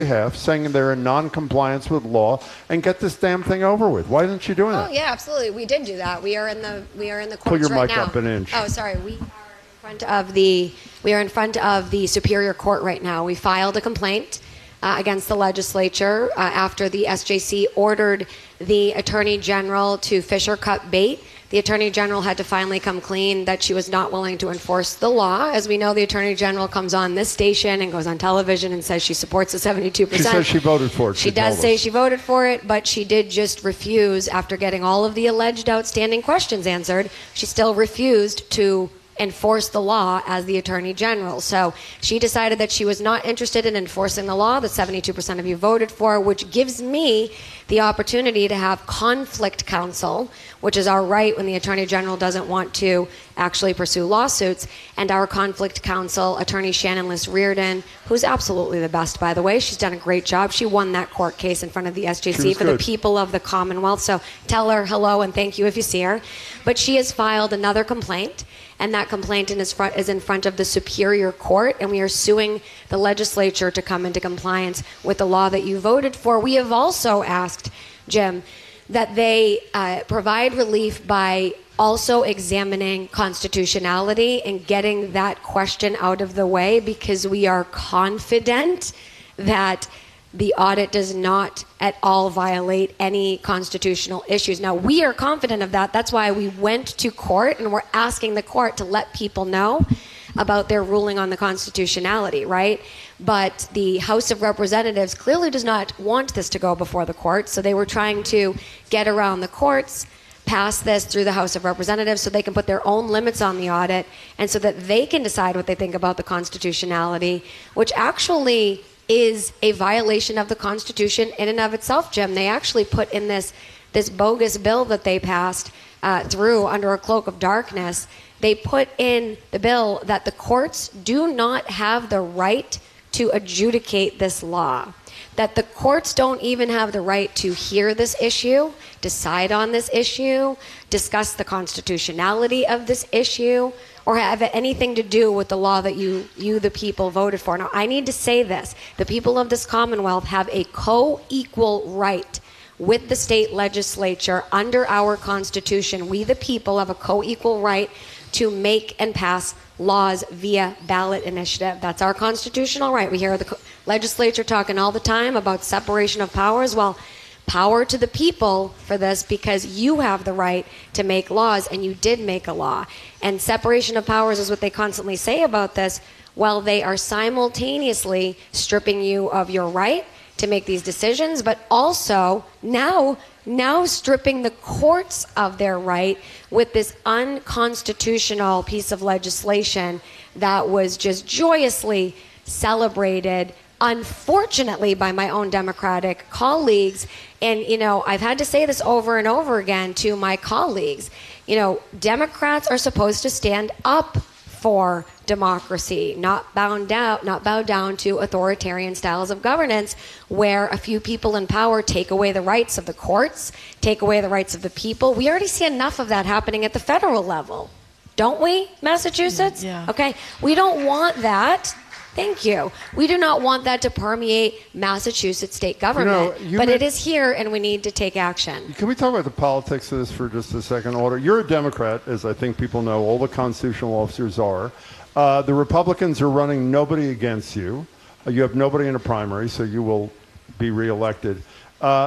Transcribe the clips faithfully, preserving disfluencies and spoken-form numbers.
behalf, saying they're in non-compliance with law, and get this damn thing over with. Why didn't you do that? Oh yeah, absolutely. We did do that. We are in the we are in the courts Pull your right mic now. up an inch. Oh, sorry. We are in front of the we are in front of the Superior Court right now. We filed a complaint uh, against the legislature uh, after the S J C ordered the Attorney General to fish or cut bait. The Attorney General had to finally come clean that she was not willing to enforce the law. As we know, the Attorney General comes on this station and goes on television and says she supports the seventy-two percent. She says she voted for it. She, she does say she voted for it, but she did just refuse, after getting all of the alleged outstanding questions answered, she still refused to enforce the law as the Attorney General. So she decided that she was not interested in enforcing the law that seventy-two percent of you voted for, which gives me the opportunity to have conflict counsel, which is our right when the Attorney General doesn't want to actually pursue lawsuits. And our conflict counsel, Attorney Shannon Liss Reardon, who's absolutely the best, by the way. She's done a great job. She won that court case in front of the S J C for good. the people of the Commonwealth. So tell her hello and thank you if you see her. But she has filed another complaint, and that complaint is in front of the Superior Court, and we are suing the legislature to come into compliance with the law that you voted for. We have also asked, Jim, that they uh, provide relief by also examining constitutionality and getting that question out of the way, because we are confident that the audit does not at all violate any constitutional issues. Now, we are confident of that. That's why we went to court, and we're asking the court to let people know about their ruling on the constitutionality, right? But the House of Representatives clearly does not want this to go before the courts, so they were trying to get around the courts, pass this through the House of Representatives so they can put their own limits on the audit, and so that they can decide what they think about the constitutionality, which actually is a violation of the Constitution in and of itself, Jim. They actually put in this this bogus bill that they passed uh, through under a cloak of darkness. They put in the bill that the courts do not have the right to adjudicate this law, that the courts don't even have the right to hear this issue, decide on this issue, discuss the constitutionality of this issue, or have anything to do with the law that you, you, the people, voted for. Now, I need to say this. The people of this Commonwealth have a co-equal right with the state legislature under our Constitution. We, the people, have a co-equal right to make and pass laws via ballot initiative. That's our constitutional right. We hear the legislature talking all the time about separation of powers. Well, power to the people for this, because you have the right to make laws, and you did make a law. And separation of powers is what they constantly say about this. Well, they are simultaneously stripping you of your right to make these decisions, but also now now stripping the courts of their right with this unconstitutional piece of legislation that was just joyously celebrated, unfortunately, by my own Democratic colleagues. And, you know, I've had to say this over and over again to my colleagues. You know, Democrats are supposed to stand up for democracy, not bound down, not bow down to authoritarian styles of governance where a few people in power take away the rights of the courts, take away the rights of the people. We already see enough of that happening at the federal level, don't we, Massachusetts? Yeah. Okay, we don't want that. Thank you. We do not want that to permeate Massachusetts state government, You know, you but may- it is here, and we need to take action. Can we talk about the politics of this for just a second, Alder? You're a Democrat, as I think people know. All the constitutional officers are. Uh, the Republicans are running nobody against you. Uh, you have nobody in a primary, so you will be reelected. Uh,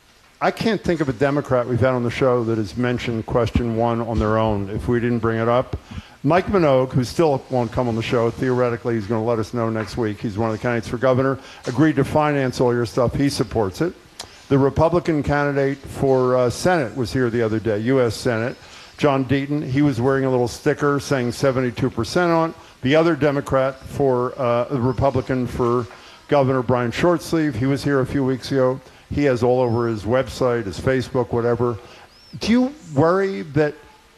I can't think of a Democrat we've had on the show that has mentioned question one on their own if we didn't bring it up. Mike Minogue, who still won't come on the show, theoretically he's going to let us know next week. He's one of the candidates for governor, agreed to finance all your stuff. He supports it. The Republican candidate for uh, Senate was here the other day, U S Senate, John Deaton. He was wearing a little sticker saying seventy-two percent on it. The other Democrat for uh, the Republican for governor, Brian Shortsleeve, he was here a few weeks ago. He has all over his website, his Facebook, whatever. Do you worry that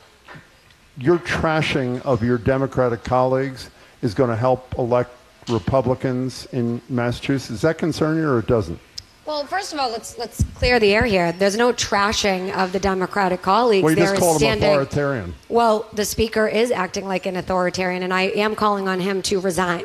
your trashing of your Democratic colleagues is going to help elect Republicans in Massachusetts? Does that concern you, or it doesn't? Well, first of all, let's let's clear the air here. There's no trashing of the Democratic colleagues. Well, you there just is called him standing, authoritarian. Well, the Speaker is acting like an authoritarian, and I am calling on him to resign.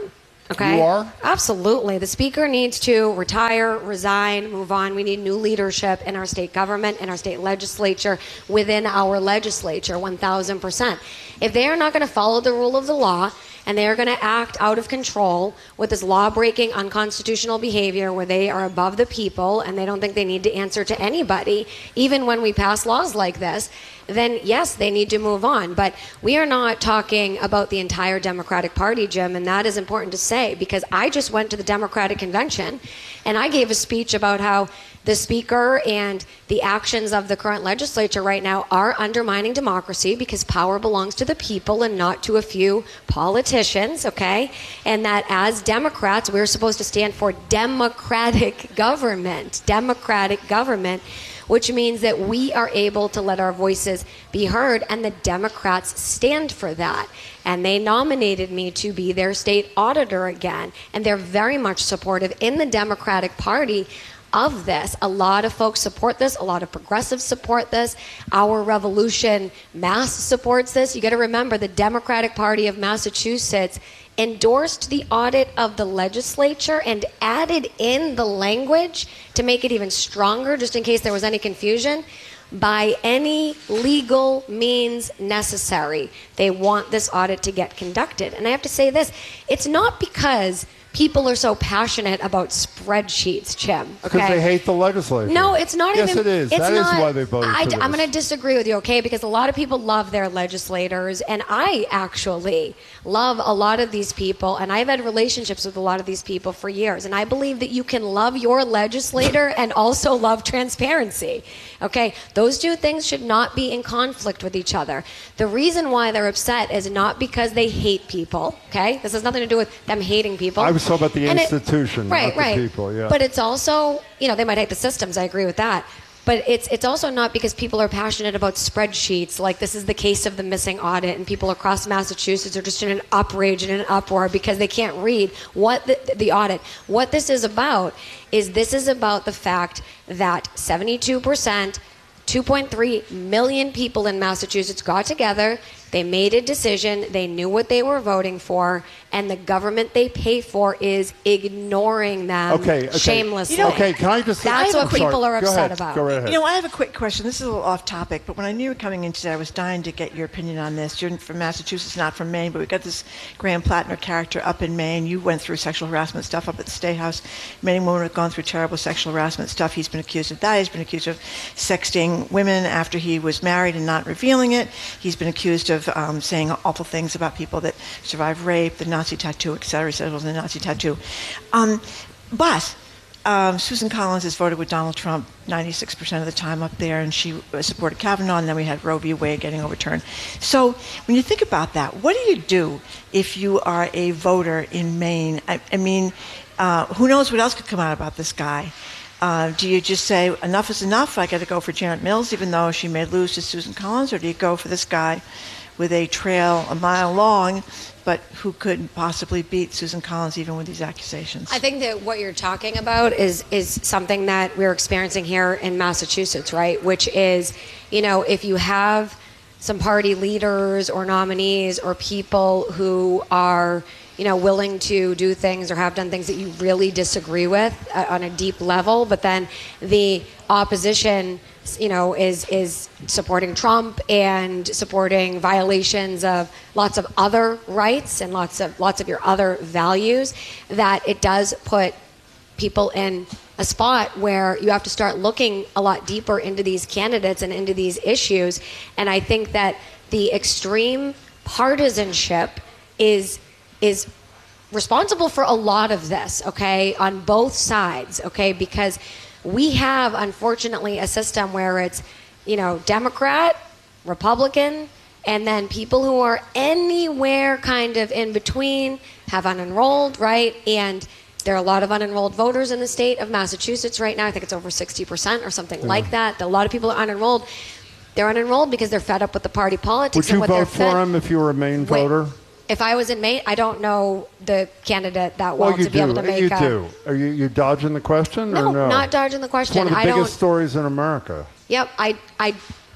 Okay? You are? Absolutely. The speaker needs to retire, resign, move on. We need new leadership in our state government, in our state legislature, within our legislature, one thousand percent. If they are not going to follow the rule of the law, and they are going to act out of control with this law-breaking, unconstitutional behavior where they are above the people and they don't think they need to answer to anybody, even when we pass laws like this, then yes, they need to move on. But we are not talking about the entire Democratic Party, Jim, and that is important to say, because I just went to the Democratic Convention and I gave a speech about how the speaker and the actions of the current legislature right now are undermining democracy because power belongs to the people and not to a few politicians, okay? And that as Democrats, we're supposed to stand for democratic government, democratic government, which means that we are able to let our voices be heard, and the Democrats stand for that. And they nominated me to be their state auditor again, and they're very much supportive in the Democratic Party of this. A lot of folks support this. A lot of progressives support this. Our Revolution Mass supports this. You got to remember, the Democratic Party of Massachusetts endorsed the audit of the legislature and added in the language to make it even stronger, just in case there was any confusion, by any legal means necessary. They want this audit to get conducted. And I have to say this, it's not because people are so passionate about spreadsheets, Jim. Okay? Because they hate the legislature. No, it's not yes, even. Yes, it is. It's That not, is why they voted I, for this. I'm going to disagree with you, okay? Because a lot of people love their legislators, and I actually love a lot of these people, and I've had relationships with a lot of these people for years, and I believe that you can love your legislator and also love transparency, okay? Those two things should not be in conflict with each other. The reason why they're upset is not because they hate people, okay? This has nothing to do with them hating people. I was talking about the And it- institution, right, not the right. people. Yeah. But it's also, you know, they might hate the systems. I agree with that. But it's it's also not because people are passionate about spreadsheets. Like this is the case of the missing audit, and people across Massachusetts are just in an outrage and an uproar because they can't read what the, the audit. What this is about is this is about the fact that seventy-two percent, two point three million people in Massachusetts got together. They made a decision. They knew what they were voting for, and the government they pay for is ignoring them Okay, okay. shamelessly. You know, okay, can I just... That's I'm what people sorry. are Go upset ahead. about. Go right ahead. You know, I have a quick question. This is a little off topic, but when I knew you were coming in today, I was dying to get your opinion on this. You're from Massachusetts, not from Maine, but we've got this Graham Plattner character up in Maine. You went through sexual harassment stuff up at the State House. Many women have gone through terrible sexual harassment stuff. He's been accused of that. He's been accused of sexting women after he was married and not revealing it. He's been accused of um, saying awful things about people that survived rape, the Nazi tattoo, et cetera. He said it was a Nazi tattoo. Um, but um, Susan Collins has voted with Donald Trump ninety-six percent of the time up there, and she supported Kavanaugh, and then we had Roe v. Wade getting overturned. So when you think about that, what do you do if you are a voter in Maine? I, I mean, uh, who knows what else could come out about this guy? Uh, do you just say, enough is enough, I got to go for Janet Mills, even though she may lose to Susan Collins, or do you go for this guy with a trail a mile long, but who could possibly beat Susan Collins even with these accusations? I think that what you're talking about is is something that we're experiencing here in Massachusetts, right? Which is, you know, if you have some party leaders or nominees or people who are, you know, willing to do things or have done things that you really disagree with uh, on a deep level, but then the opposition, you know, is is supporting Trump and supporting violations of lots of other rights and lots of lots of your other values, that it does put people in a spot where you have to start looking a lot deeper into these candidates and into these issues. And I think that the extreme partisanship is is responsible for a lot of this, okay, on both sides, okay, because we have, unfortunately, a system where it's, you know, Democrat, Republican, and then people who are anywhere kind of in between have unenrolled, right? And there are a lot of unenrolled voters in the state of Massachusetts right now. I think it's over sixty percent or something yeah. like that. A lot of people are unenrolled. They're unenrolled because they're fed up with the party politics. Would you and what vote they're for fed. him if you were a Maine Wait. voter? If I was in Maine, I don't know the candidate that well, well you to be do. able to make you a... do. Are you, you dodging the question No, or no? not dodging the question. It's one of the I biggest don't... stories in America. Yep, I, I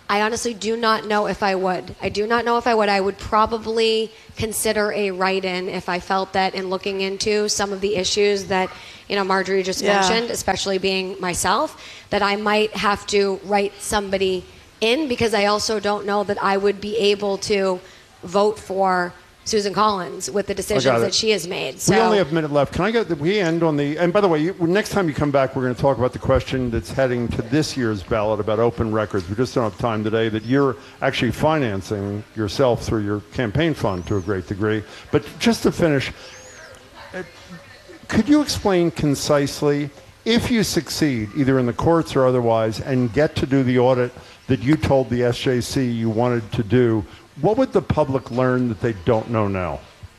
I honestly do not know if I would. I do not know if I would. I would probably consider a write-in if I felt that in looking into some of the issues that, you know, Marjorie just Yeah. mentioned, especially being myself, that I might have to write somebody in, because I also don't know that I would be able to vote for Susan Collins with the decisions it. that she has made. So We only have a minute left. Can I get, we end on the, and by the way, you, next time you come back, we're going to talk about the question that's heading to this year's ballot about open records. We just don't have time today, that you're actually financing yourself through your campaign fund to a great degree. But just to finish, uh, could you explain concisely, if you succeed, either in the courts or otherwise, and get to do the audit that you told the S J C you wanted to do, what would the public learn that they don't know now?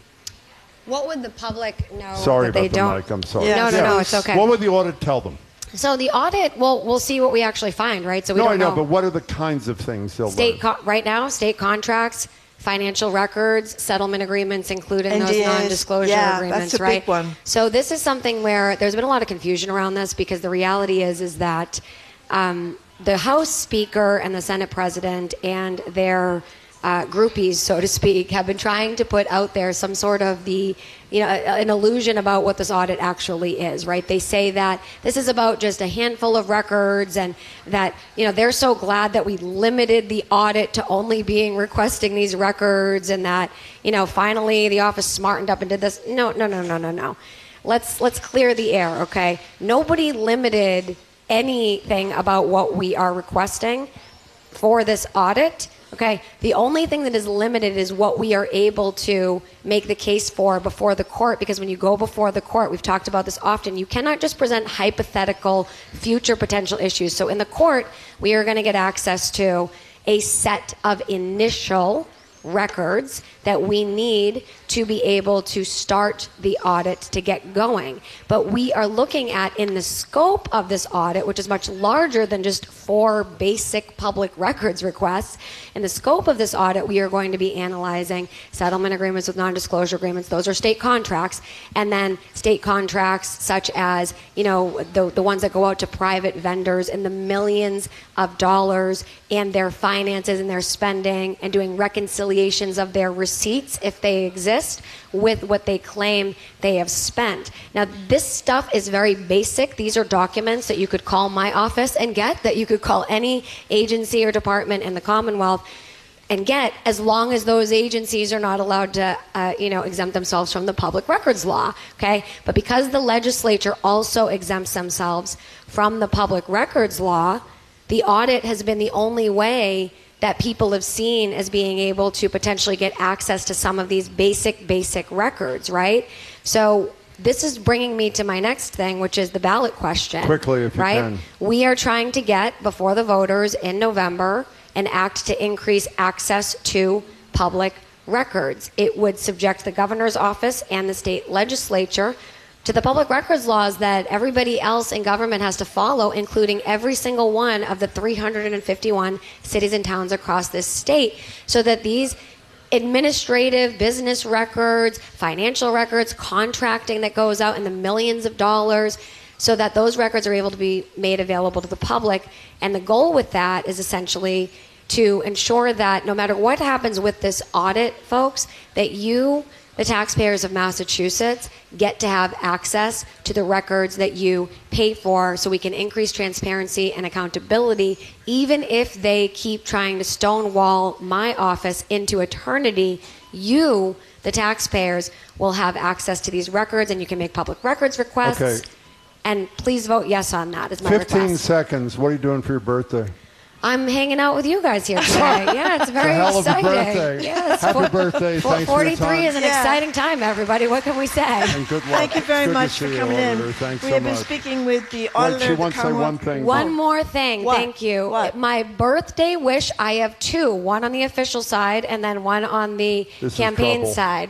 what would the public know Sorry that they about the don't? mic. I'm sorry. Yeah, No, no, no, it's okay. What would the audit tell them? So the audit, well, we'll see what we actually find, right? So we No, don't I know, know. but what are the kinds of things they'll State learn? co- right now, state contracts, financial records, settlement agreements, including N D As. those non-disclosure Yeah, agreements, that's a right? big one. So this is something where there's been a lot of confusion around this, because the reality is is that um, the House Speaker and the Senate President and their uh, groupies, so to speak, have been trying to put out there some sort of the, you know, a- an illusion about what this audit actually is, right? They say that this is about just a handful of records, and that, you know, they're so glad that we limited the audit to only being requesting these records, and that, you know, finally the office smartened up and did this. No, no, no, no, no, no. Let's let's clear the air, okay? Nobody limited anything about what we are requesting for this audit. Okay, the only thing that is limited is what we are able to make the case for before the court, because when you go before the court, we've talked about this often, you cannot just present hypothetical future potential issues. So in the court, we are going to get access to a set of initial records that we need to be able to start the audit to get going. But we are looking at, in the scope of this audit, which is much larger than just four basic public records requests, in the scope of this audit, we are going to be analyzing settlement agreements with non-disclosure agreements. Those are state contracts. And then state contracts such as, you know, the, the ones that go out to private vendors in the millions of dollars, and their finances and their spending, and doing reconciliations of their receipts, if they exist, with what they claim they have spent. Now, this stuff is very basic. These are documents that you could call my office and get, that you could call any agency or department in the Commonwealth and get, as long as those agencies are not allowed to, uh, you know, exempt themselves from the public records law, okay? But because the legislature also exempts themselves from the public records law, the audit has been the only way that people have seen as being able to potentially get access to some of these basic, basic records, right? So this is bringing me to my next thing, which is the ballot question. Quickly, if you right? can. We are trying to get before the voters in November an act to increase access to public records. It would subject the governor's office and the state legislature to the public records laws that everybody else in government has to follow, including every single one of the three hundred fifty-one cities and towns across this state, so that these administrative, business records, financial records, contracting that goes out in the millions of dollars, so that those records are able to be made available to the public. And the goal with that is essentially to ensure that no matter what happens with this audit, folks, that you, the taxpayers of Massachusetts, get to have access to the records that you pay for, so we can increase transparency and accountability. Even if they keep trying to stonewall my office into eternity, you, the taxpayers, will have access to these records, and you can make public records requests. Okay. And please vote yes on that, is my fifteen request. seconds. What are you doing for your birthday? I'm hanging out with you guys here today. Yeah, it's very It's a hell of a exciting. birthday. Yeah, it's Happy four- birthday. four- Thanks for your forty-three time. is an Yeah. exciting time, everybody. What can we say? And good luck. Thank you very Good to much see for you, coming in. Auditor. Thanks we so have been much. speaking with the Wait, auditor she of the wants to say one Commonwealth. thing. One more thing. What? Thank you. What? My birthday wish, I have two. One on the official side and then one on the This is campaign trouble. side.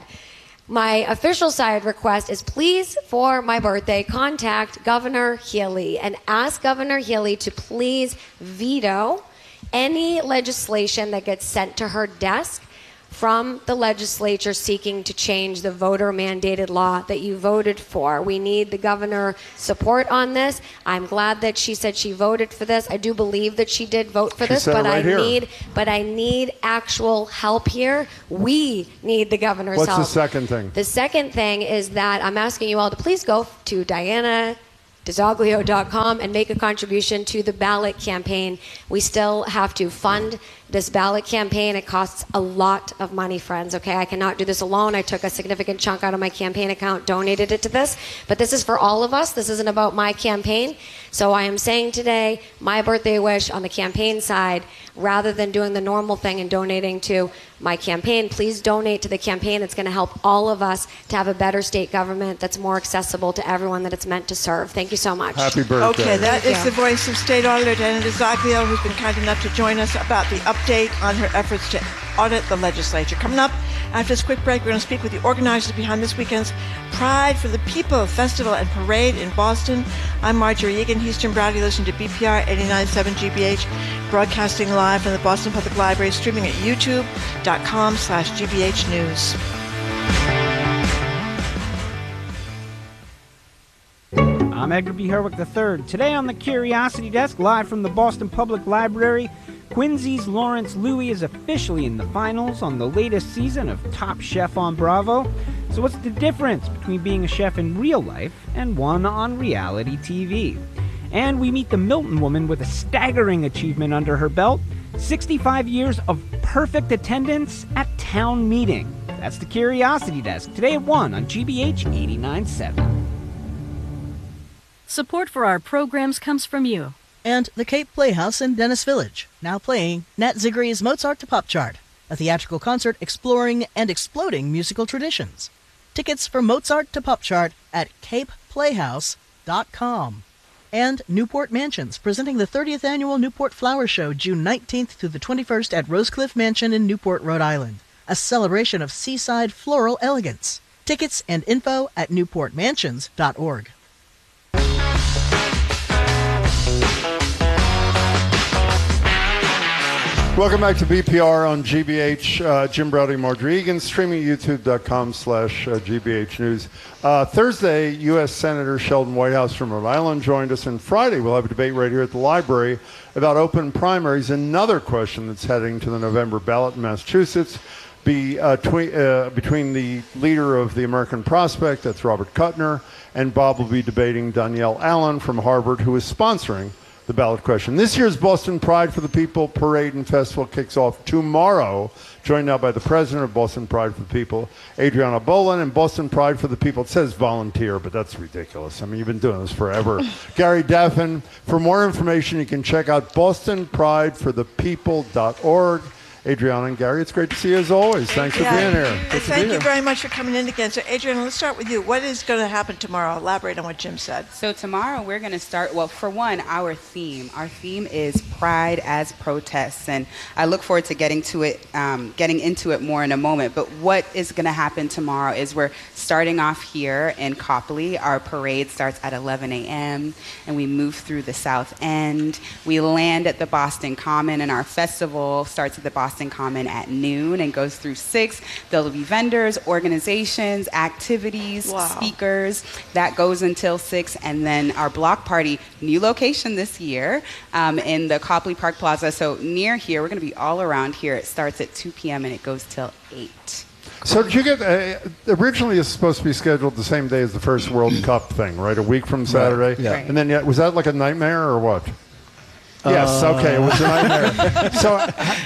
My official side request is, please, for my birthday, contact Governor Healy and ask Governor Healy to please veto any legislation that gets sent to her desk from the legislature seeking to change the voter-mandated law that you voted for. We need the governor support on this. I'm glad that she said she voted for this. I do believe that she did vote for She this, said it but right I here. need, but I need actual help here. We need the governor's What's help. the second thing? The second thing is that I'm asking you all to please go to Diana Desoglio dot com and make a contribution to the ballot campaign. We still have to fund this ballot campaign. It costs a lot of money, friends, okay? I cannot do this alone. I took a significant chunk out of my campaign account, donated it to this, but this is for all of us. This isn't about my campaign. So I am saying today, my birthday wish on the campaign side, rather than doing the normal thing and donating to my campaign, please donate to the campaign. It's going to help all of us to have a better state government that's more accessible to everyone that it's meant to serve. Thank you so much. Happy birthday. Okay, that Thank is you. the voice of State Auditor Diana Desoglio, who's been kind enough to join us about the update on her efforts to audit the legislature. Coming up after this quick break, we're going to speak with the organizers behind this weekend's Pride for the People Festival and Parade in Boston. I'm Marjorie Egan. He's Jim Browdy. Listen to B P R eighty-nine point seven G B H, broadcasting live from the Boston Public Library, streaming at youtube.com slash GBH News. I'm Edgar B. Herwick the third. Today on the Curiosity Desk, live from the Boston Public Library, Quincy's Lawrence Louis is officially in the finals on the latest season of Top Chef on Bravo. So what's the difference between being a chef in real life and one on reality T V? And we meet the Milton woman with a staggering achievement under her belt, sixty-five years of perfect attendance at town meeting. That's the Curiosity Desk, today at one on G B H eighty-nine point seven. Support for our programs comes from you. And the Cape Playhouse in Dennis Village, now playing Nat Zigri's Mozart to Pop Chart, a theatrical concert exploring and exploding musical traditions. Tickets for Mozart to Pop Chart at cape playhouse dot com. And Newport Mansions, presenting the thirtieth Annual Newport Flower Show June nineteenth through the twenty-first at Rosecliff Mansion in Newport, Rhode Island, a celebration of seaside floral elegance. Tickets and info at newport mansions dot org. Welcome back to B P R on G B H. Uh, Jim Browdy, Marjorie Egan, streaming at youtube.com slash GBH News. Uh, Thursday, U S Senator Sheldon Whitehouse from Rhode Island joined us, and Friday we'll have a debate right here at the library about open primaries, another question that's heading to the November ballot in Massachusetts. Be, uh, twe- uh, between the leader of the American Prospect, that's Robert Kuttner, and Bob will be debating Danielle Allen from Harvard, who is sponsoring the ballot question. This year's Boston Pride for the People Parade and Festival kicks off tomorrow, joined now by the president of Boston Pride for the People, Adriana Boland, and Boston Pride for the People. It says volunteer, but that's ridiculous. I mean, you've been doing this forever. Gary Daffin. For more information, you can check out boston pride for the people dot org. Adriana and Gary, it's great to see you as always. Thanks Yeah. for being here. And Good to be thank you here. very much for coming in again. So, Adriana, let's start with you. What is going to happen tomorrow? Elaborate on what Jim said. So tomorrow we're going to start, well, for one, our theme. Our theme is Pride as Protests, and I look forward to getting to it, um, getting into it more in a moment. But what is going to happen tomorrow is we're starting off here in Copley. Our parade starts at eleven a.m., and we move through the South End. We land at the Boston Common, and our festival starts at the Boston Common at noon and goes through six. There'll be vendors, organizations, activities, Wow. speakers. That goes until six, and then our block party, new location this year, um, in the Copley Park Plaza. So near here, we're going to be all around here. It starts at two p.m. and it goes till eight. So did you get, uh, originally it's supposed to be scheduled the same day as the first World Cup thing, right? A week from Saturday? yeah. Right. And then, yeah, was that like a nightmare or what? Yes, okay, it was a nightmare. so,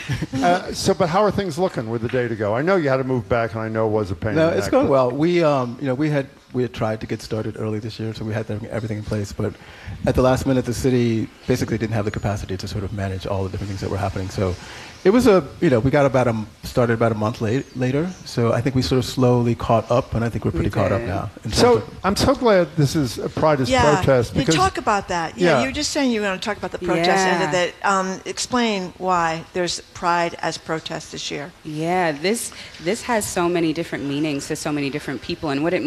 uh, so, but how are things looking with the day to go? I know you had to move back, and I know it was a pain No, in the it's neck, going but- well. We, um, you know, we had we had tried to get started early this year, so we had everything in place. But at the last minute, the city basically didn't have the capacity to sort of manage all the different things that were happening. So it was a, you know, we got about a started about a month late, later. So I think we sort of slowly caught up, and I think we're pretty We caught up did. now. in terms So of- I'm so glad this is a Pride as Yeah, protest you because talk about that. Yeah, Yeah. you were just saying you were going to talk about the protest Yeah. end of it. Um, explain why there's Pride as protest this year. Yeah, this this has so many different meanings to so many different people, and what it means to me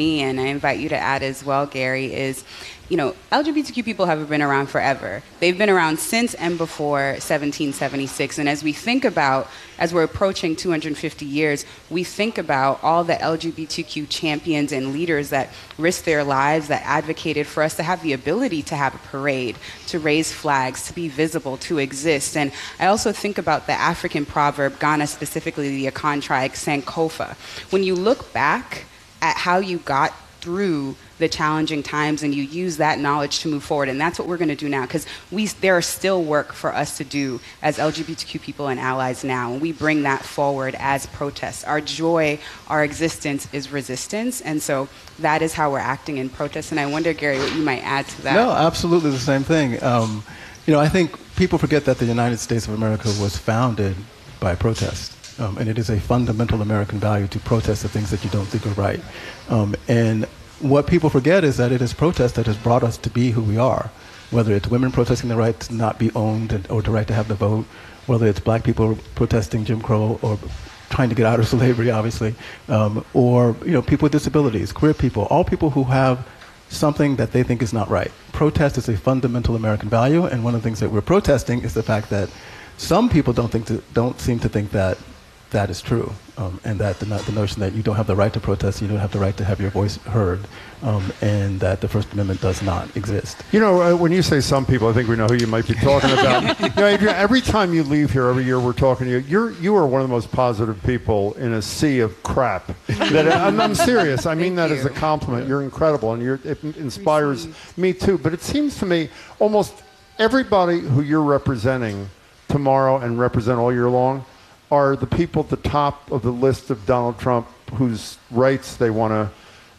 me, and I invite you to add as well, Gary, is, you know, L G B T Q people have been around forever. They've been around since and before seventeen seventy-six. And as we think about, as we're approaching two hundred fifty years, we think about all the L G B T Q champions and leaders that risked their lives, that advocated for us to have the ability to have a parade, to raise flags, to be visible, to exist. And I also think about the African proverb, Ghana specifically, the Akan tribe, Sankofa. When you look back at how you got through the challenging times and you use that knowledge to move forward, and that's what we're going to do now, because we there are still work for us to do as L G B T Q people and allies now, and we bring that forward as protests. Our joy, our existence is resistance, and so that is how we're acting in protest. And I wonder, Gary, what you might add to that. No, absolutely the same thing. Um, you know, I think people forget that the United States of America was founded by protest. Um, and it is a fundamental American value to protest the things that you don't think are right. Um, and what people forget is that it is protest that has brought us to be who we are, whether it's women protesting the right to not be owned and, or the right to have the vote, whether it's black people protesting Jim Crow or trying to get out of slavery, obviously, um, or you know, people with disabilities, queer people, all people who have something that they think is not right. Protest is a fundamental American value, and one of the things that we're protesting is the fact that some people don't think to, don't seem to think that that is true, um, and that the, the notion that you don't have the right to protest, you don't have the right to have your voice heard, um, and that the First Amendment does not exist. You know, uh, when you say some people, I think we know who you might be talking about. You know, Adrian, every time you leave here, every year we're talking to you, you're, you are one of the most positive people in a sea of crap. That, I'm, I'm serious. I mean that as a compliment. You're incredible, and you're, it inspires me too. But it seems to me almost everybody who you're representing tomorrow and represent all year long are the people at the top of the list of Donald Trump whose rights they want to,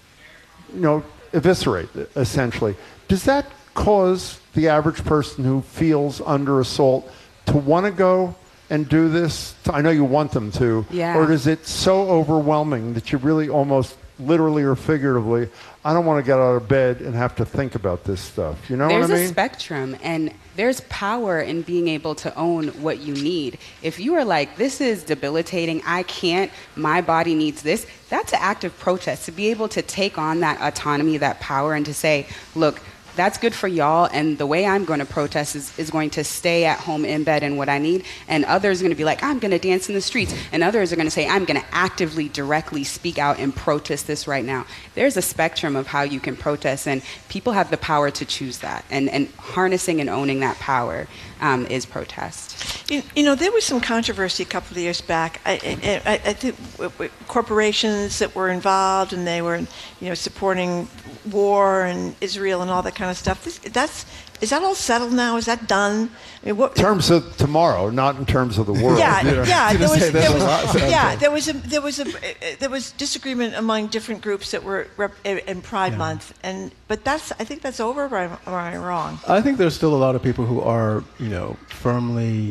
you know, eviscerate, essentially. Does that cause the average person who feels under assault to want to go and do this? I know you want them to. Yeah. Or is it so overwhelming that you really almost literally or figuratively, I don't want to get out of bed and have to think about this stuff. You know there's what I mean? There's a spectrum, and there's power in being able to own what you need. If you are like, this is debilitating, I can't, my body needs this, that's an act of protest. To be able to take on that autonomy, that power, and to say, look, that's good for y'all, and the way I'm going to protest is, is going to stay at home in bed and what I need, and others are going to be like, I'm going to dance in the streets, and others are going to say, I'm going to actively, directly speak out and protest this right now. There's a spectrum of how you can protest, and people have the power to choose that, and, and harnessing and owning that power um, is protest. You, you know, there was some controversy a couple of years back. I, I, I think corporations that were involved, and they were, you know, supporting war and Israel and all that kind of stuff. This, that's is that all settled now? Is that done? I mean, what, in terms of tomorrow, not in terms of the world. Yeah, you know? yeah. There was, there was, lot, so yeah, there was a there was a there was disagreement among different groups that were rep, in Pride Yeah. Month, and but that's I think that's over. Or am, or am I wrong? I think there's still a lot of people who are, you know, firmly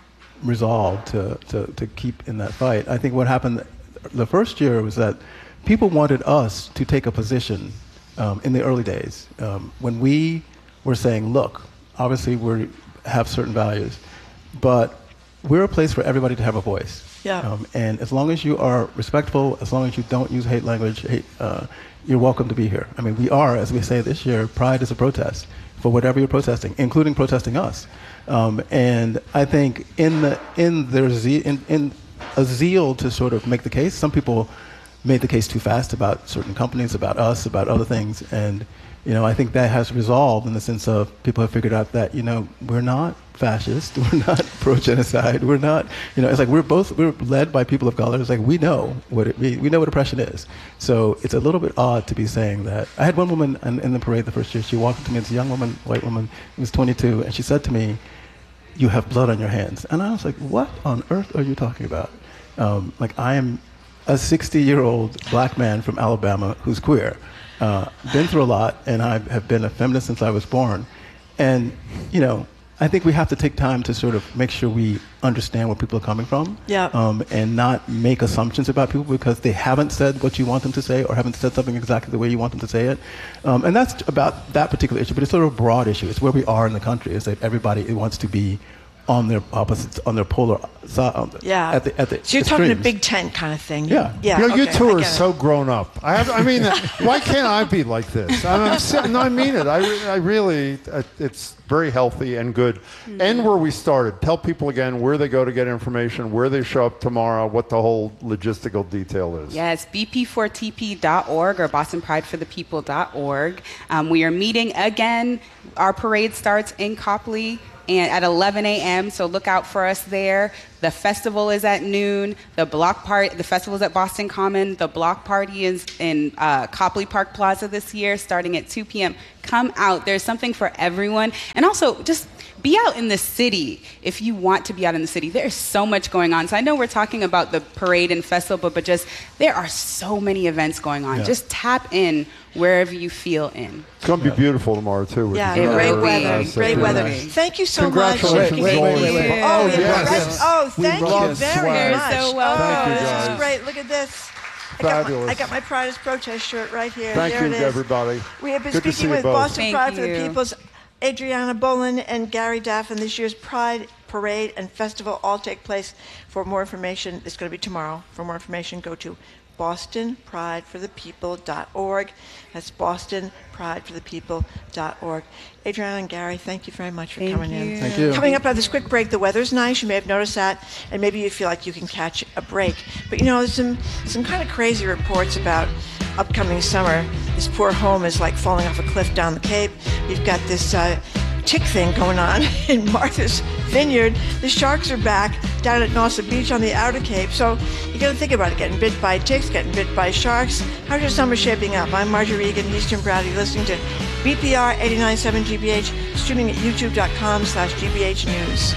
resolved to, to, to keep in that fight. I think what happened the first year was that people wanted us to take a position um, in the early days um, when we were saying, look, obviously we have certain values, but we're a place for everybody to have a voice. Yeah. Um, and as long as you are respectful, as long as you don't use hate language, hate, uh, you're welcome to be here. I mean, we are, as we say this year, Pride is a protest for whatever you're protesting, including protesting us. Um, and I think in the in their ze- in, in a zeal to sort of make the case, some people made the case too fast about certain companies, about us, about other things, and you know, I think that has resolved in the sense of people have figured out that, you know, we're not fascist, we're not pro-genocide, we're not, you know, it's like we're both, we're led by people of color. It's like we know what it, we, we know what oppression is. So it's a little bit odd to be saying that. I had one woman in, in the parade the first year, she walked up to me, it's a young woman, white woman, who was twenty-two, and she said to me, you have blood on your hands. And I was like, what on earth are you talking about? Um, like, I am a sixty-year-old black man from Alabama who's queer. Uh, been through a lot, and I have been a feminist since I was born. And, you know, I think we have to take time to sort of make sure we understand where people are coming from. Yeah. Um, and not make assumptions about people because they haven't said what you want them to say or haven't said something exactly the way you want them to say it. Um, and that's about that particular issue, but it's sort of a broad issue. It's where we are in the country, is that everybody wants to be on their opposites, on their polar side. On the, Yeah. At the, at the So you're talking a extremes. big tent kind of thing. Yeah. Yeah. You know, you okay, two I are get it. so grown up. I have, I mean, why can't I be like this? I mean, I'm si- no, I mean it. I, re- I really, uh, it's very healthy and good. Mm-hmm. End where we started. Tell people again where they go to get information, where they show up tomorrow, what the whole logistical detail is. Yes, b p four t p dot org or boston pride for the people dot org. Um, we are meeting again. Our parade starts in Copley and at eleven a.m., so look out for us there. The festival is at noon. The block party, the festival is at Boston Common. The block party is in uh, Copley Park Plaza this year, starting at two p.m. Come out. There's something for everyone. And also, just be out in the city if you want to be out in the city. There's so much going on. So I know we're talking about the parade and festival, but, but just there are so many events going on. Yeah. Just tap in wherever you feel in. It's going to be beautiful tomorrow, too. with Yeah, the It great will be. weather. So Great very weather. nice. Thank you so much. Congratulations, Wait, wait, wait, wait, wait. Oh, Oh, yeah. yes. right. Oh, We thank love you very swag. You're much. so welcome. Oh, Thank you, this guys. is great. Look at this. I got, my, Fabulous. I got my Pride is Protest shirt right here. Thank there you, it is. everybody. We have been Good to see speaking you with both. Boston Thank Pride for the you. People's Adriana Bolin and Gary Daff, and this year's Pride Parade and Festival all take place. For more information, it's going to be tomorrow. For more information, go to boston pride for the people dot org. That's boston pride for the people dot org. Adriana and Gary, thank you very much for Thank coming you. in. Thank you. Coming up after this quick break, the weather's nice. You may have noticed that, and maybe you feel like you can catch a break. But you know, there's some some kind of crazy reports about upcoming summer. This poor home is like falling off a cliff down the Cape. You've got this uh, tick thing going on in Martha's Vineyard. The sharks are back down at Nauset Beach on the Outer Cape. So you got to think about it: getting bit by ticks, getting bit by sharks. How's your summer shaping up? I'm Marjorie Egan, he's Jim Browdy. You're listening to B P R eighty-nine point seven G B H, streaming at youtube dot com slash G B H news.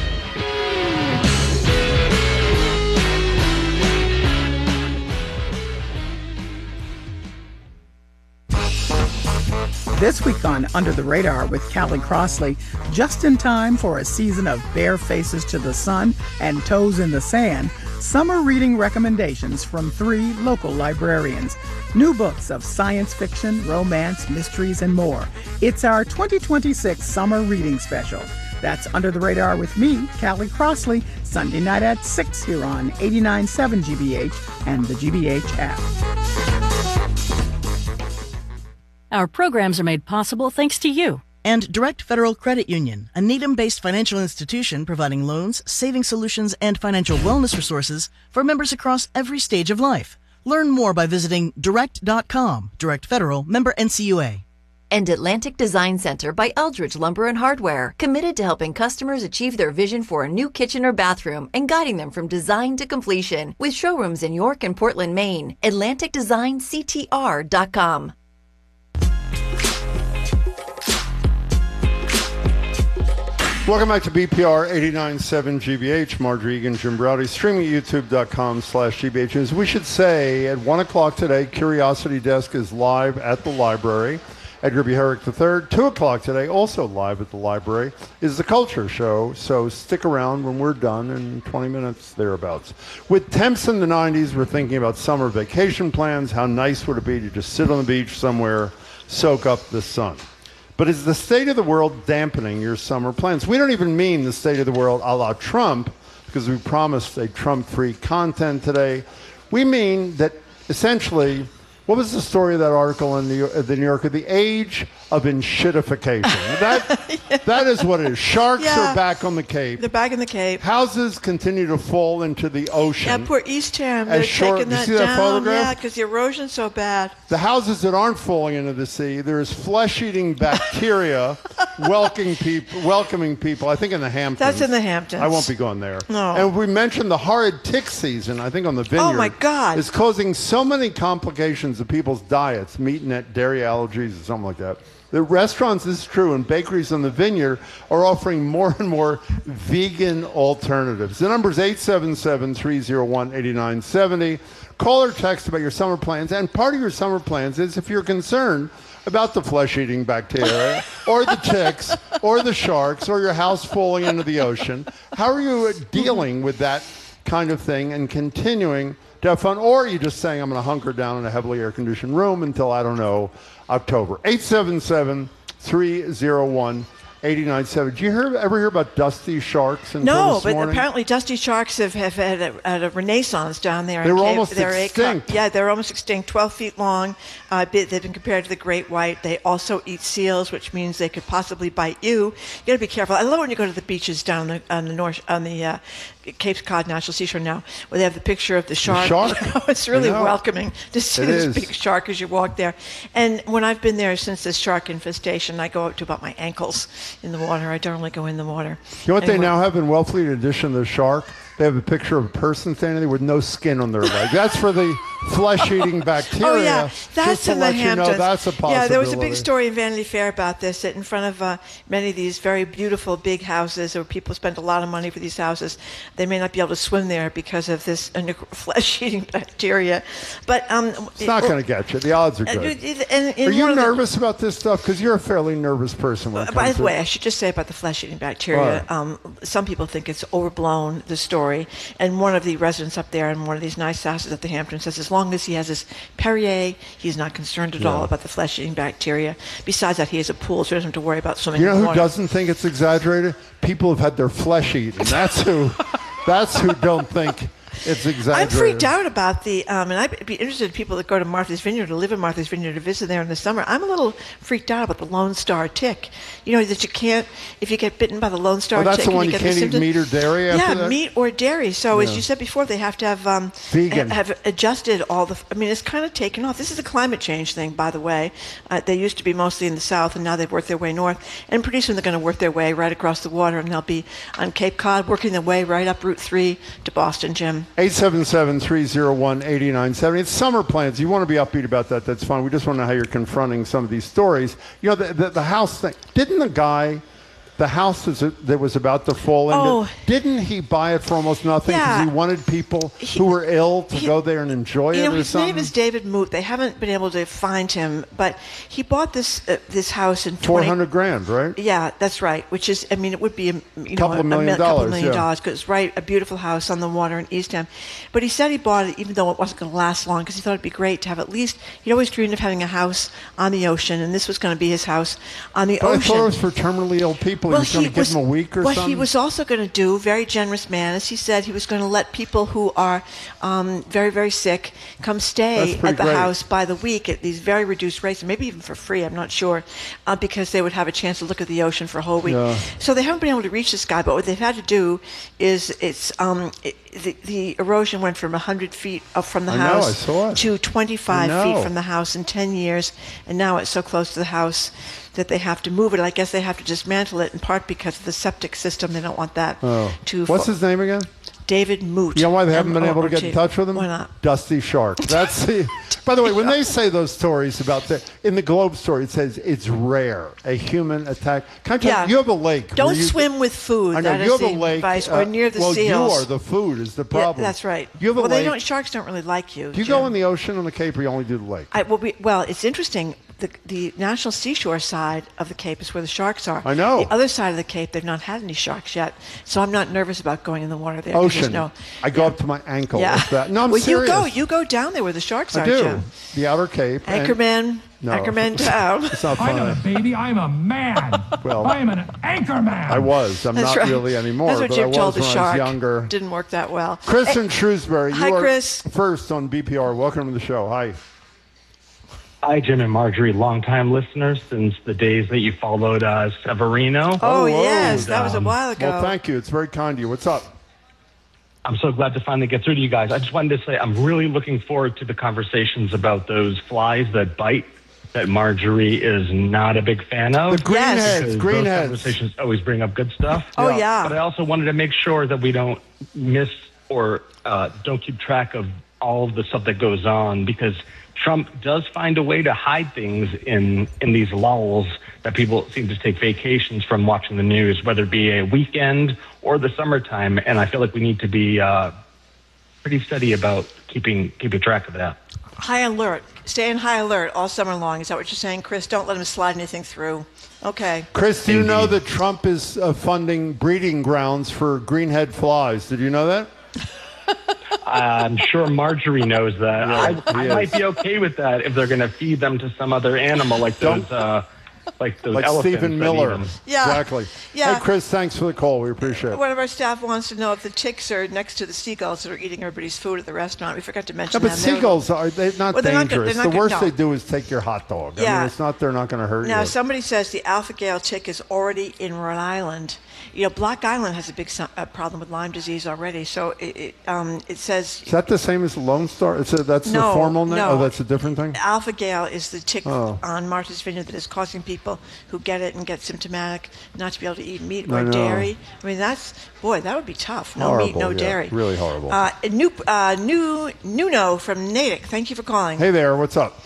This week on Under the Radar with Callie Crossley, just in time for a season of bare faces to the sun and toes in the sand, summer reading recommendations from three local librarians. New books of science fiction, romance, mysteries, and more. It's our twenty twenty-six summer reading special. That's Under the Radar with me, Callie Crossley, Sunday night at six here on eighty-nine point seven G B H and the G B H app. Our programs are made possible thanks to you. And Direct Federal Credit Union, a Needham-based financial institution providing loans, saving solutions, and financial wellness resources for members across every stage of life. Learn more by visiting direct dot com. Direct Federal, member N C U A. And Atlantic Design Center by Eldridge Lumber and Hardware, committed to helping customers achieve their vision for a new kitchen or bathroom and guiding them from design to completion. With showrooms in York and Portland, Maine. Atlantic Design C T R dot com. Welcome back to B P R eighty-nine point seven G B H. Marjorie Egan, Jim Browdy, streaming at youtube dot com slash G B H News. We should say at one o'clock today, Curiosity Desk is live at the library. Edgar B. Herrick the third. two o'clock today, also live at the library, is the Culture Show. So stick around when we're done in twenty minutes, thereabouts. With temps in the nineties, we're thinking about summer vacation plans. How nice would it be to just sit on the beach somewhere, soak up the sun? But is the state of the world dampening your summer plans? We don't even mean the state of the world a la Trump, because we promised a Trump-free content today. We mean that essentially, what was the story of that article in the, the New Yorker? The age of enshittification. That, yeah. that is what it is. Sharks Yeah. are back on the Cape. They're back in the Cape. Houses continue to fall into the ocean. Yeah, poor Eastham. As They're short- taking you that see that down. photograph? Yeah, because the erosion's so bad. The houses that aren't falling into the sea, there is flesh-eating bacteria welcoming people. Welcoming people. I think in the Hamptons. That's in the Hamptons. I won't be going there. No. And we mentioned the horrid tick season. I think on the Vineyard. Oh, my God. Is causing so many complications of people's diets, meat, net, dairy allergies, or something like that. The restaurants, this is true, and bakeries on the Vineyard are offering more and more vegan alternatives. The number is eight seven seven, three oh one, eight nine seven oh. Call or text about your summer plans. And part of your summer plans is if you're concerned about the flesh-eating bacteria or the ticks or the sharks or your house falling into the ocean, how are you dealing with that kind of thing and continuing to have fun? Or are you just saying, I'm going to hunker down in a heavily air-conditioned room until, I don't know, October? eight seven seven, three oh one, eighty-nine point seven. Did you hear, ever hear about dusty sharks until No, this but morning? apparently dusty sharks have, have had a, had a renaissance down there. They in were Cape- almost they're extinct. A, yeah, they're almost extinct, twelve feet long. Uh, they've been compared to the great white. They also eat seals, which means they could possibly bite you. You got to be careful. I love when you go to the beaches down the, on the north, on the uh, Cape Cod National Seashore now, where they have the picture of the shark. shark? You know, it's really I know. welcoming to see It this is. big shark as you walk there. And when I've been there since this shark infestation, I go up to about my ankles in the water. I don't really go in the water. You know what they Anyway. now have in Wellfleet, in addition to the shark? They have a picture of a person standing there with no skin on their leg. That's for the flesh-eating bacteria. Oh yeah, Just that's to in the let you Hamptons. know that's a possibility. Yeah, there was a big story in Vanity Fair about this. That in front of uh, many of these very beautiful big houses, where people spend a lot of money for these houses, they may not be able to swim there because of this uh, flesh-eating bacteria. But um, It's not going to get you. The odds are uh, good. and- and Are you one of the- nervous about this stuff? Because you're a fairly nervous person. When it Uh, By comes the to way, I should just say about the flesh-eating bacteria. Right. Um, some people think it's overblown, the story. And one of the residents up there in one of these nice houses at the Hamptons says as long as he has his Perrier, he's not concerned at all Yeah. about the flesh-eating bacteria. Besides that, he has a pool, so he doesn't have to worry about swimming You know in the who water. doesn't think it's exaggerated? People who've had their flesh eaten. That's who. That's who don't think it's exaggerated. I'm freaked out about the, um, and I'd be interested in people that go to Martha's Vineyard, to live in Martha's Vineyard, to visit there in the summer. I'm a little freaked out about the Lone Star tick. You know, that you can't, if you get bitten by the Lone Star Oh, that's tick, the and one you you get can't the eat symptoms. meat or dairy after Yeah, that? meat or dairy. So as Yeah. you said before, they have to have um, Vegan. ha- have adjusted all the. I mean, it's kind of taken off. This is a climate change thing, by the way. Uh, they used to be mostly in the south, and now they've worked their way north. And pretty soon they're going to work their way right across the water, and they'll be on Cape Cod, working their way right up Route Three to Boston, Jim. eight seven seven, three oh one, eight nine seven zero. It's summer plans. You want to be upbeat about that. That's fine. We just want to know how you're confronting some of these stories. You know, the, the, the house thing. Didn't the guy, the house was, that was about to fall into, Oh. didn't he buy it for almost nothing because Yeah. he wanted people He- who were ill to he- go there and enjoy You it know, or his something? name is David Moot. They haven't been able to find him, but he bought this uh, this house in four twenty hundred grand, right? Yeah, that's right. Which is, I mean, it would be a you know, Couple of a, million mil- couple dollars, million yeah. dollars because it's right, a beautiful house on the water in East End. But he said he bought it even though it wasn't going to last long because he thought it'd be great to have at least. He'd always dreamed of having a house on the ocean, and this was going to be his house on the But I ocean. thought it was for terminally ill people. he was going to give them a week or what something? he was also going to do, very generous man, is he said he was going to let people who are um, very, very sick come stay That's pretty at the great. house by the week at these very reduced rates, and maybe even for free, I'm not sure, uh, because they would have a chance to look at the ocean for a whole week. Yeah. So they haven't been able to reach this guy, but what they've had to do is it's um, it, the, the erosion went from one hundred feet up from the I know, house I saw it. to twenty-five I feet know. from the house in ten years, and now it's so close to the house that they have to move it. I guess they have to dismantle it in part because of the septic system. They don't want that Oh. to. What's fo- his name again? David Moot. You know why they haven't been able to get in M O O T. touch with him? Why not? Dusty Shark. That's the. By the way, when they say those stories about the in the Globe story, it says it's rare a human attack. Can I tell Yeah. you, you have a lake. Don't where you, swim with food. I know That you is have a the lake, advice, uh, or near the well, seals. you are the food is the Yeah, problem. that's right. You have a well, lake. they don't. Sharks don't really like you. Do you Jim. go in the ocean on the Cape, or you only do the lake? I, well, we, well, it's interesting. The, the National Seashore side of the Cape is where the sharks are. I know. The other side of the Cape, they've not had any sharks yet, so I'm not nervous about going in the water there. 'cause there's Ocean. No, I go yeah. up to my ankle. Yeah. With that. No, I'm well, serious. you go. You go down there where the sharks I are, do. Jim. The Outer Cape. and- Anchorman. No. Anchorman Town. It's not I'm funny. not a baby. I'm a man. Well, I am an anchor man. I was. I'm That's not right. really anymore, That's what but Jim I was told the when shark. I was younger. Didn't work that well. Chris Hey, in Shrewsbury, you hi, are Chris. first on B P R. Welcome to the show. Hi. Hi, Jim and Marjorie, longtime listeners since the days that you followed uh, Severino. Oh, whoa. yes, that was a Um, while ago. Well, thank you. It's very kind of you. What's up? I'm so glad to finally get through to you guys. I just wanted to say I'm really looking forward to the conversations about those flies that bite that Marjorie is not a big fan of. The greenheads, Yes. Because greenheads. Those conversations always bring up good stuff. Oh, yeah. But I also wanted to make sure that we don't miss or uh, don't keep track of all of the stuff that goes on, because Trump does find a way to hide things in, in these lulls that people seem to take vacations from watching the news, whether it be a weekend or the summertime. And I feel like we need to be uh, pretty steady about keeping keeping track of that. High alert. Stay in high alert all summer long. Is that what you're saying, Chris? Don't let him slide anything through. Okay. Chris, do you know that Trump is uh, funding breeding grounds for greenhead flies? Did you know that? I'm sure Marjorie knows that. Yeah, I, I he might is. be okay with that if they're going to feed them to some other animal like those uh, like those Like elephants Stephen that Miller. eat 'em. Yeah. Exactly. Yeah. Hey, Chris, thanks for the call. We appreciate it. One of our staff wants to know if the ticks are next to the seagulls that are eating everybody's food at the restaurant. We forgot to No, mention but that. They're- seagulls are they're not Well, they're not dangerous. gonna- they're not the worst gonna- no. they do is take your hot dog. I Yeah. mean, it's not. They're not going to hurt Now, you. somebody says the alpha-gal tick is already in Rhode Island. You know, Block Island has a big so- uh, problem with Lyme disease already. So it, it, um, it says Is that the same as Lone Star? It's a, that's No, the formal name. no. Oh, that's a different thing. alpha-gal is the tick Oh. on Martha's Vineyard that is causing people who get it and get symptomatic not to be able to eat meat I or know. dairy. I mean, that's boy, that would be tough. No meat, Horrible, no yeah, dairy. really horrible. Uh, new, uh, new, Nuno from Natick. Thank you for calling. Hey there, what's up?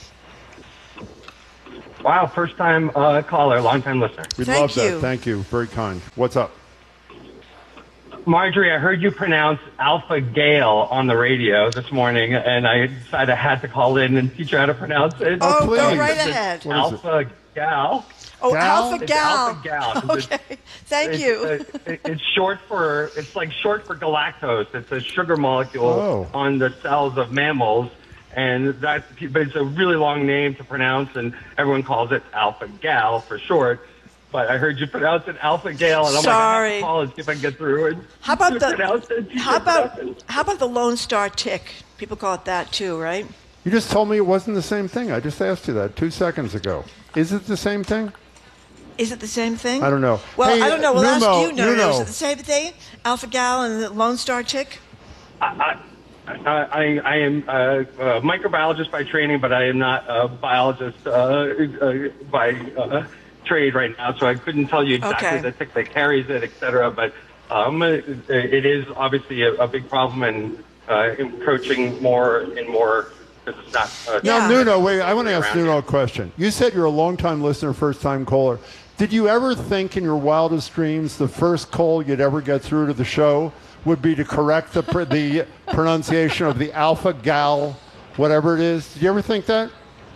Wow, first time uh, caller, long time listener. We Thank love that. you. Thank you. Very kind. What's up? Marjorie, I heard you pronounce Alpha Gale on the radio this morning, and I decided I had to call in and teach you how to pronounce it. Oh, go please. right It's ahead. What is it? Alpha Gal. Oh, Gal? alpha It's gal. Alpha Gal. It's- Okay, thank it's, you. uh, it- it's short for, it's like short for galactose. It's a sugar molecule Oh. on the cells of mammals. And that's, but it's a really long name to pronounce, and everyone calls it Alpha Gal for short. But I heard you pronounce it Alpha Gale, and I'm Sorry. like, I have to call and see if I can get through it. How about Pronounce the it. how about how about the Lone Star tick? People call it that too, right? You just told me it wasn't the same thing. I just asked you that two seconds ago. Is it the same thing? Is it the same thing? I don't know. Well, Hey, I don't know. We'll Nuno, ask you. No, Nuno. Is it the same thing? Alpha gal and the Lone Star tick? I, I, I am a, a microbiologist by training, but I am not a biologist uh, uh, by uh, trade right now, so I couldn't tell you exactly Okay. the tick that carries it, et cetera. But um, it, it is obviously a, a big problem and uh, encroaching more and more because it's not. Uh, Now, Yeah. Nuno, wait, I want to ask around Nuno here. a question. You said you're a long-time listener, first-time caller. Did you ever think in your wildest dreams the first call you'd ever get through to the show would be to correct the pr- the pronunciation of the alpha gal, whatever it is? Did you ever think that?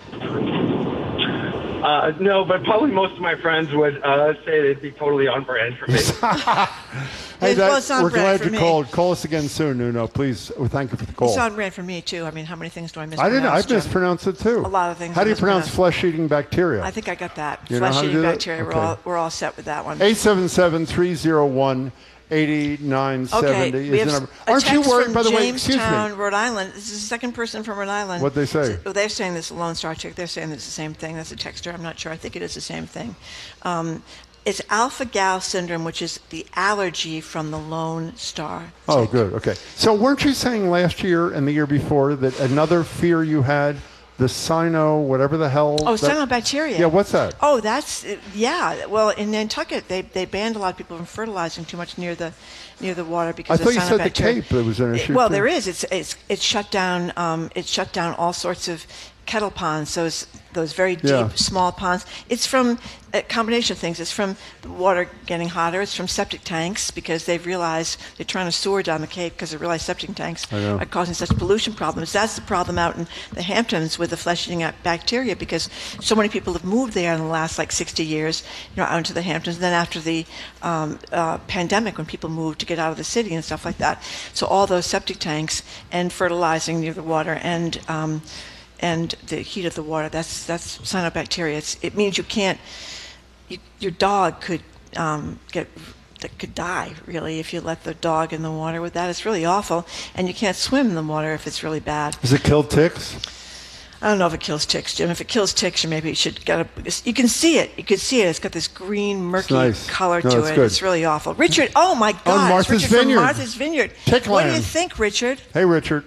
Uh, no, but probably most of my friends would uh, say it'd be totally on brand for me. Hey, It that- was on we're brand glad for you me. called. Call us again soon, Nuno. Please. Oh, thank you for the call. It's on brand for me too. I mean, how many things do I I mispronounce? didn't. I Jim? mispronounced it too. A lot of things How I do you pronounce mispronounce. flesh-eating bacteria? I think I got that. You know how to Flesh-eating do that? bacteria. We're Okay. all we're all set with that one. eight seven seven, three oh one, eight nine seven Okay, zero we is have the number. a Aren't you text worried, from by the way? Excuse Jamestown, me. Rhode Island. This is the second person from Rhode Island. What'd they say? So they're saying this Lone Star tick. They're saying it's the same thing. That's a texter. I'm not sure. I think it is the same thing. Um, it's alpha-gal syndrome, which is the allergy from the Lone Star. Oh, good. Okay. So weren't you saying last year and the year before that another fear you had, the cyno, whatever the hell? Oh, that- cyanobacteria. Yeah, what's that? Oh, that's yeah. Well, in Nantucket, they they banned a lot of people from fertilizing too much near the near the water because I thought of you said the cyanobacteria. Cape there was an issue. Well, too. there is. It's it's it's shut down. Um, it's shut down all sorts of kettle ponds. Those those very deep, Yeah. small ponds. It's from a combination of things. It's from the water getting hotter. It's from septic tanks because they've realized they're trying to sewer down the Cape because they realize septic tanks I know. are causing such pollution problems. That's the problem out in the Hamptons with the flesh-eating bacteria because so many people have moved there in the last like sixty years, you know, out into the Hamptons. And then after the um, uh, pandemic, when people moved to get out of the city and stuff like that, so all those septic tanks and fertilizing near the water and um, and the heat of the water, that's that's cyanobacteria. It's, it means you can't. You, your dog could um, get that could die really if you let the dog in the water with that. It's really awful, and you can't swim in the water if it's really bad. Does it kill ticks? I don't know if it kills ticks, Jim. If it kills ticks, you maybe you should get a. You can see it. You can see it. It's got this green, murky nice. color No, to it's it. good. It's really awful. Richard, oh my God, it's Martha's Richard from Vineyard. Martha's Vineyard. Tick What do you land. think, Richard? Hey, Richard.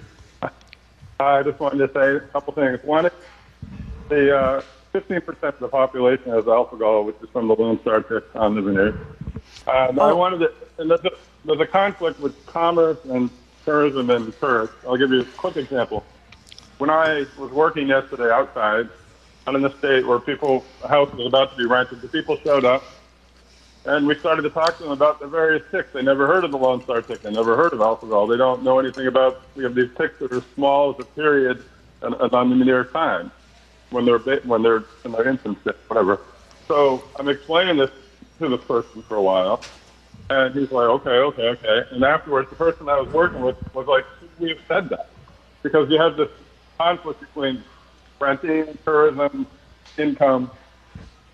I just wanted to say a couple things. One, is the uh, fifteen percent of the population has alpha-gal, which is from the Lone Star tick on the vineyard. And I wanted to, and there's a, there's a conflict with commerce and tourism and tourists. I'll give you a quick example. When I was working yesterday outside, out in the state where people, a house was about to be rented, the people showed up, and we started to talk to them about the various ticks. They never heard of the Lone Star tick. They never heard of alpha-gal. They don't know anything about, we have these ticks that are small as a period and, and on the near time when they're ba- when they're in their infancy, whatever. So I'm explaining this to the person for a while, and he's like, okay, okay, okay. And afterwards, the person I was working with was like, should we have said that? Because you have this conflict between renting, tourism, income,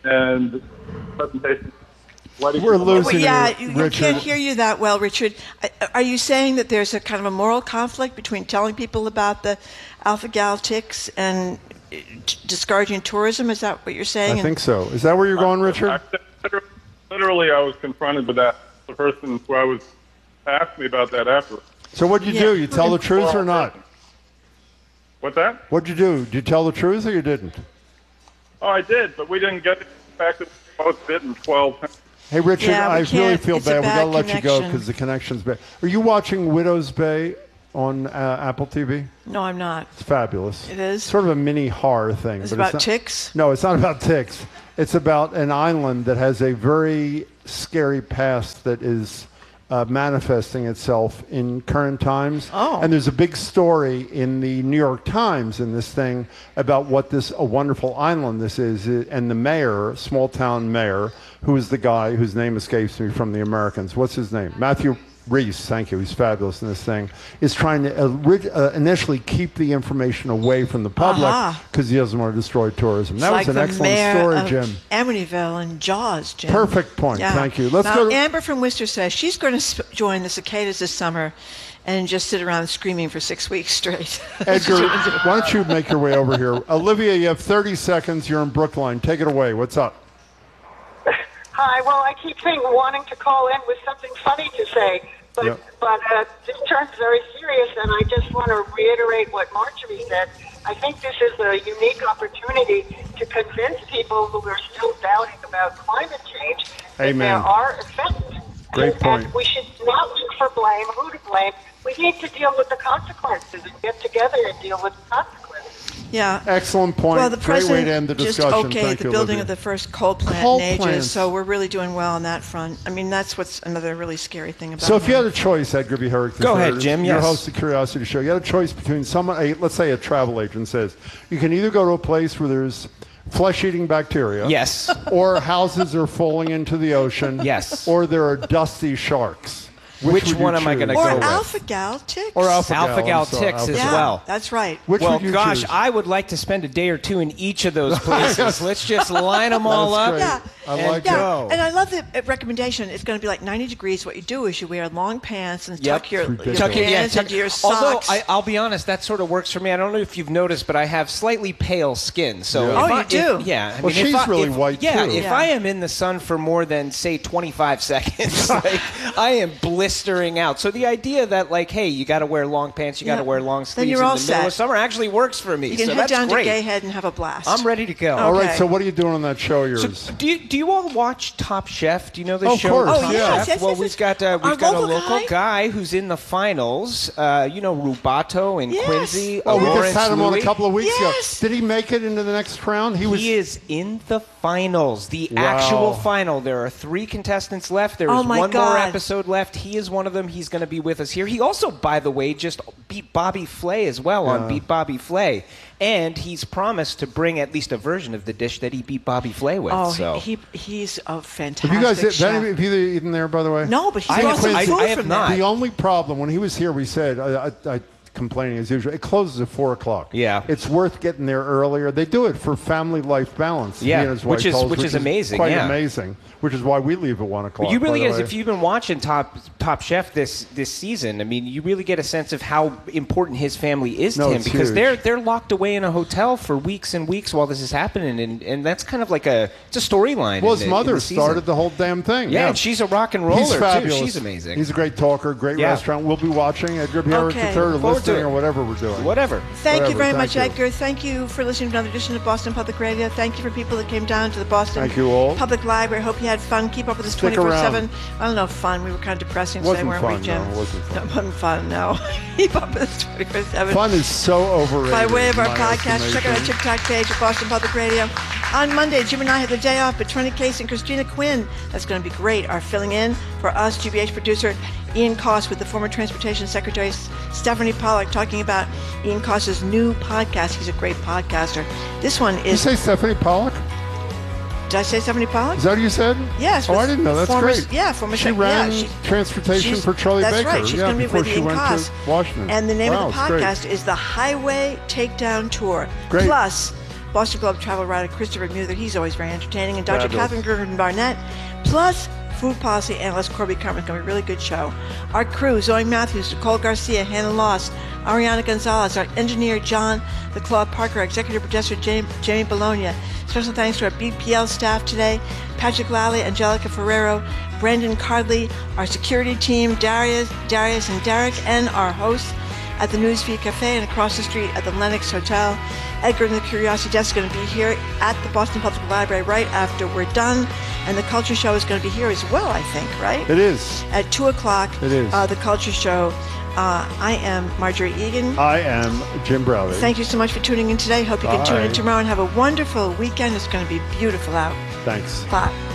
and presentation. We're losing well, yeah, you, you, Richard. can't hear you that well, Richard. Are you saying that there's a kind of a moral conflict between telling people about the alpha-gal ticks and t- discouraging tourism? Is that what you're saying? I think so. Is that where you're going, Richard? I, literally, I was confronted with that. The person who I was asked me about that after. So what'd you Yeah. do? You tell the truth or not? What's that? What'd you do? Did you tell the truth or you didn't? Oh, I did, but we didn't get the fact that we both bit in twelve times. Hey, Richard, Yeah, we I really can't- feel it's a bad. We got to bad let you go connection. because the connection's bad. Are you watching Widow's Bay on uh, Apple T V? No, I'm not. It's fabulous. It is? Sort of a mini horror thing. It's but about not, ticks? No, it's not about ticks. It's about an island that has a very scary past that is uh, manifesting itself in current times. Oh. And there's a big story in the New York Times in this thing about what this a wonderful island this is, and the mayor, small town mayor, who is the guy whose name escapes me from the Americans. What's his name? Matthew Reese, thank you. He's fabulous in this thing. Is trying to uh, ri- uh, initially keep the information away from the public because Aha. he doesn't want to destroy tourism. It's That like was an the excellent mayor story, of Jim. Amityville and Jaws, Jim. Perfect point. Yeah. Thank you. Let's now, go to Amber from Worcester says she's going to sp- join the cicadas this summer and just sit around screaming for six weeks straight. Edgar. Why don't you make your way over here? Olivia, you have thirty seconds. You're in Brookline. Take it away. What's up? Hi. Well, I keep saying wanting to call in with something funny to say, but Yep. but uh, this turns very serious, and I just want to reiterate what Marjorie said. I think this is a unique opportunity to convince people who are still doubting about climate change that Amen. there are effects. Great and, point. And we should not look for blame. Who to blame? We need to deal with the consequences and get together and deal with the consequences. Yeah. Excellent point. Well, the Great way president to end the just discussion. okayed Thank the you, building Olivia. of the first coal plant Coal in ages, plants. so we're really doing well on that front. I mean, that's what's another really scary thing about So if you it. had a choice, Edgar V. Herrick, the Go third, ahead, Jim, Your yes. host of Curiosity Show. You had a choice between someone, a, let's say a travel agent says, you can either go to a place where there's flesh-eating bacteria. Yes. Or houses are falling into the ocean. Yes. Or there are dusty sharks. Which would you one am I choose? gonna Or go with? alpha-gal ticks. Or alpha-gal, Alpha-gal I'm sorry, ticks as alpha-gal. yeah, well. that's right. Which well, would you gosh, choose? I would like to spend a day or two in each of those places. Let's just line them all That's up great. Yeah. I and like Yeah, go. and I love the uh, recommendation. It's going to be like ninety degrees. What you do is you wear long pants and Yep. tuck your, your ridiculous. Tuck it, yeah, pants tuck- into your Although socks. I, I'll be honest, that sort of works for me. I don't know if you've noticed, but I have slightly pale skin. So Yeah. if Oh, I, you do? If, yeah. I Well, mean, if she's I- really if- white, Yeah. too. If Yeah. I am in the sun for more than say twenty-five seconds, like, I am blistering out. So the idea that like, hey, you got to wear long pants, you got to Yeah. wear long Then sleeves you're in all the middle set. of summer actually works for me. you can so head that's down great. to Gayhead and have a blast. I'm ready to go. All right, Okay. so what are you doing on that show of yours? So do you, do you all watch Top Chef? Do you know the Oh, of show course, Oh, Top yes, Chef? yes, yes, well, yes. we've got uh, Our we've got a local local guy? guy? who's in the finals. Uh, you know, Rubato and Yes. Quincy. oh, we Lawrence just had him on a Louis. couple of weeks Yes. ago. Did he make it into the next round? He was. He is in the finals, the Wow. actual final. There are three contestants left. There is Oh, my one more God. episode left. He is one of them. He's going to be with us here. He also, by the way, just beat Bobby Flay as well Yeah. on Beat Bobby Flay. And he's promised to bring at least a version of the dish that he beat Bobby Flay with. Oh, so. he, he's a fantastic Have you guys? chef. Have you eaten there, by the way? No, but he's I brought have- some I- food I have from not. there. The only problem when he was here, we said, I, I, I complaining as usual. It closes at four o'clock. Yeah. it's worth getting there earlier. They do it for family life balance. Yeah, he and his which wife is- told us, which is amazing, Quite yeah. amazing. Which is why we leave at one o'clock. You really by get, the way. if you've been watching Top Top Chef this this season, I mean, you really get a sense of how important his family is No, to him it's because huge. they're they're locked away in a hotel for weeks and weeks while this is happening, and, and that's kind of like a it's a storyline. Well, in his the- in mother the season. started the whole damn thing. Yeah, Yeah, and she's a rock and roller He's fabulous. too. She's amazing. He's a great talker, great Yeah. restaurant. We'll be watching Edgar Biarritz Okay. the third, or Look forward to listening, it. or whatever we're doing. Whatever. Thank Whatever, you very thank much, you. Edgar. Thank you for listening to another edition of Boston Public Radio. Thank you for people that came down to the Boston Thank you all. Public Library. Hope you had fun. Keep up with us Stick twenty-four seven. around. I don't know, fun. We were kind of depressing today, Wasn't weren't fun, we, Jim? no, it wasn't fun. No, it wasn't fun, no. Keep up with us twenty-four seven. Fun is so overrated. By way of our in my podcast, check out our estimation. TikTok page at Boston Public Radio. On Monday, Jim and I have the day off, but Tony Case and Christina Quinn, that's going to be great, are filling in for us, G B H producer Ian Coss with the former Transportation Secretary Stephanie Pollack talking about Ian Coss's new podcast. He's a great podcaster. This one Did you is... say Stephanie Pollock? Did I say Stephanie Pollack? Is that what you said? Yes. Oh, I with didn't know. That's former, great. Yeah, former She sec- ran yeah, she- transportation she's- for Charlie that's Baker. right. She's yeah, going to be before with she Ian went Coss. to Washington. And the name Wow, of the it's great. podcast is the Highway Takedown Tour. Great. Plus, Boston Globe travel writer Christopher Muther, he's always very entertaining, and Doctor Fabulous. Catherine Gergen Barnett, plus food policy analyst Corby Carmen. It's going to be a really good show. Our crew, Zoe Matthews, Nicole Garcia, Hannah Loss, Ariana Gonzalez, our engineer John the Claw Parker, our executive producer Jamie, Jamie Bologna. Special thanks to our B P L staff today, Patrick Lally, Angelica Ferrero, Brandon Cardley, our security team, Darius, Darius and Derek, and our hosts at the Newsfeed Cafe and across the street at the Lenox Hotel. Edgar and the Curiosity Desk is going to be here at the Boston Public Library right after we're done. And the Culture Show is going to be here as well, I think, right? It is. At two o'clock, It is. Uh, the Culture Show. Uh, I am Marjorie Egan. I am Jim Browley. Thank you so much for tuning in today. Hope you can tune in Bye. tomorrow and have a wonderful weekend. It's going to be beautiful out. Thanks. Bye.